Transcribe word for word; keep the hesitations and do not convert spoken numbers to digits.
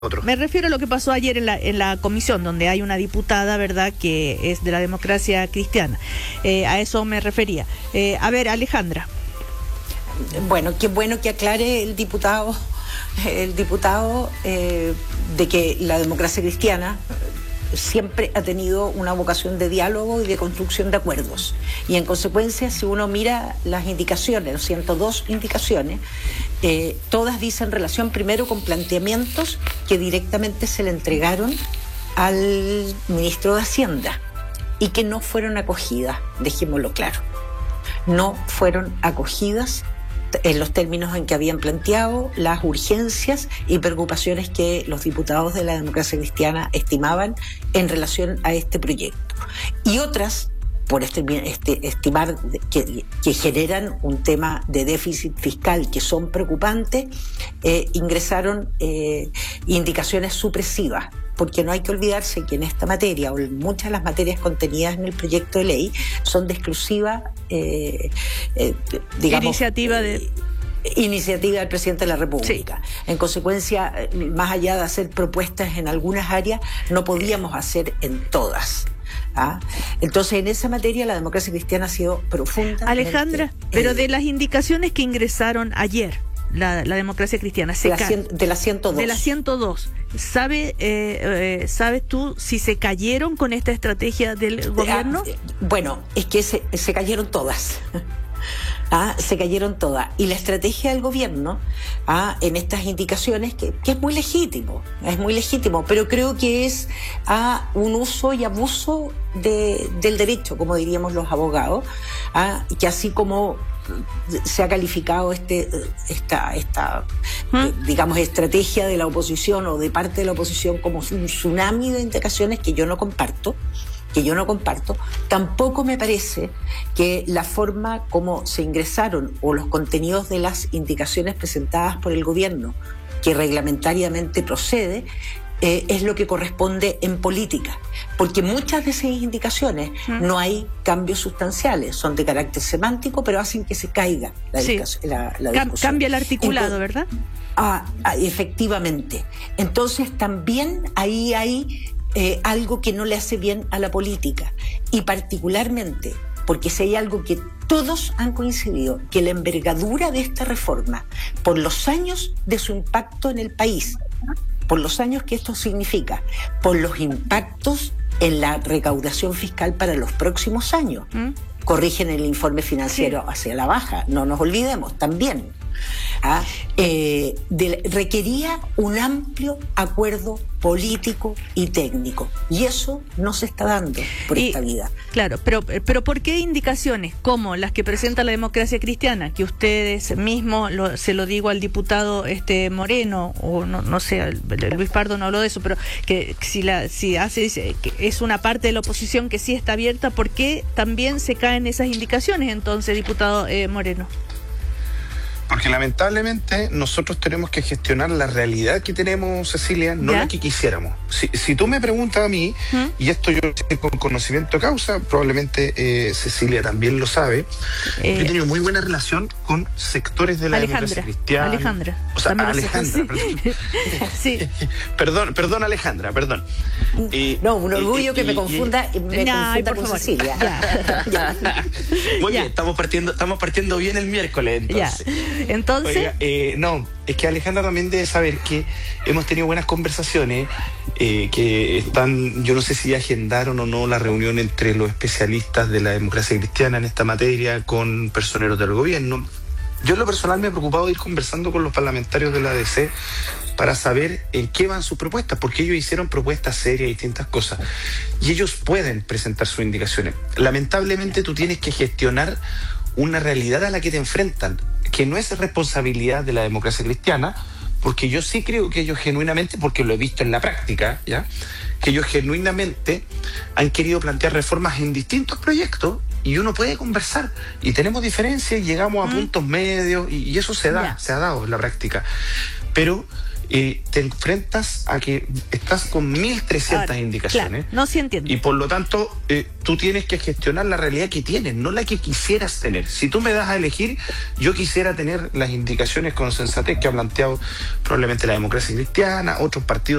otros. Me refiero a lo que pasó ayer en la, en la comisión, donde hay una diputada, ¿verdad?, que es de la Democracia Cristiana. Eh, a eso me refería. Eh, a ver, Alejandra. Bueno, qué bueno que aclare el diputado, el diputado eh, de que la Democracia Cristiana siempre ha tenido una vocación de diálogo y de construcción de acuerdos. Y en consecuencia, si uno mira las indicaciones, los ciento dos indicaciones, eh, todas dicen relación primero con planteamientos que directamente se le entregaron al ministro de Hacienda y que no fueron acogidas, dejémoslo claro. No fueron acogidas en los términos en que habían planteado las urgencias y preocupaciones que los diputados de la Democracia Cristiana estimaban en relación a este proyecto. Y otras, por este, este, estimar que, que generan un tema de déficit fiscal que son preocupantes, eh, ingresaron eh, indicaciones supresivas. Porque no hay que olvidarse que en esta materia, o en muchas de las materias contenidas en el proyecto de ley, son de exclusiva, eh, eh, digamos... Iniciativa de... Eh, iniciativa del presidente de la República. Sí. En consecuencia, más allá de hacer propuestas en algunas áreas, no podíamos hacer en todas. ¿Ah? Entonces, en esa materia la Democracia Cristiana ha sido profunda. Alejandra, pero de las indicaciones que ingresaron ayer, La, la Democracia Cristiana. Se de, la cien, de la ciento dos. De la ciento dos. ¿Sabe, eh, eh, ¿Sabes tú si se cayeron con esta estrategia del gobierno? Ah, bueno, es que se, se cayeron todas. Ah, se cayeron todas. Y la estrategia del gobierno ah, en estas indicaciones, que, que es muy legítimo, es muy legítimo, pero creo que es ah, un uso y abuso de, del derecho, como diríamos los abogados, ah, que así como se ha calificado este esta esta ¿Mm? digamos estrategia de la oposición o de parte de la oposición como un tsunami de indicaciones que yo no comparto que yo no comparto, tampoco me parece que la forma como se ingresaron o los contenidos de las indicaciones presentadas por el gobierno, que reglamentariamente procede, eh, es lo que corresponde en política. Porque muchas de esas indicaciones ¿Mm? no hay cambios sustanciales, son de carácter semántico, pero hacen que se caiga la, sí. la, la Cam- discusión. Cambia el articulado, Entonces, ¿verdad? Ah, ah, efectivamente. Entonces también ahí hay... Eh, algo que no le hace bien a la política, y particularmente porque si hay algo que todos han coincidido, que la envergadura de esta reforma, por los años de su impacto en el país, por los años que esto significa, por los impactos en la recaudación fiscal para los próximos años, ¿Mm? corrigen el informe financiero sí. hacia la baja, no nos olvidemos, también. ¿Ah? Eh, de, requería un amplio acuerdo político y técnico, y eso no se está dando por y, esta vida. Claro, pero pero ¿por qué indicaciones como las que presenta la Democracia Cristiana, que ustedes mismos, lo, se lo digo al diputado este Moreno, o no no sé, Luis Pardo no habló de eso, pero que si la si hace que es una parte de la oposición que sí está abierta, ¿por qué también se caen esas indicaciones entonces, diputado eh, Moreno? Porque lamentablemente nosotros tenemos que gestionar la realidad que tenemos, Cecilia, no ¿Ya? la que quisiéramos. Si, si tú me preguntas a mí, ¿Mm? y esto yo con conocimiento de causa, probablemente eh, Cecilia también lo sabe, eh, yo he tenido muy buena relación con sectores de la Alejandra, Democracia Cristiana. Alejandra. O sea, Alejandra, perdón. Sí. perdón, perdón, Alejandra, perdón. Eh, no, un orgullo y, que y, me confunda, y, me no, confunda con favor. Cecilia. Ya. Ya. Muy ya. bien, estamos partiendo, estamos partiendo bien el miércoles, entonces. Ya. Entonces, Oiga, eh, no, es que Alejandra también debe saber que hemos tenido buenas conversaciones, eh, que están, yo no sé si agendaron o no la reunión entre los especialistas de la Democracia Cristiana en esta materia con personeros del gobierno. Yo en lo personal me he preocupado de ir conversando con los parlamentarios de la A D C para saber en qué van sus propuestas, porque ellos hicieron propuestas serias y distintas cosas, y ellos pueden presentar sus indicaciones. Lamentablemente tú tienes que gestionar una realidad a la que te enfrentan, que no es responsabilidad de la Democracia Cristiana, porque yo sí creo que ellos genuinamente, porque lo he visto en la práctica, ¿ya? que ellos genuinamente han querido plantear reformas en distintos proyectos, y uno puede conversar, y tenemos diferencias, y llegamos a mm. puntos medios, y, y eso se da, yeah. se ha dado en la práctica. Pero eh, te enfrentas a que estás con mil trescientas Ahora, indicaciones. claro, no, sí entiendo. Y por lo tanto, eh, tú tienes que gestionar la realidad que tienes, no la que quisieras tener. Si tú me das a elegir, yo quisiera tener las indicaciones con sensatez que ha planteado probablemente la democracia cristiana, otros partidos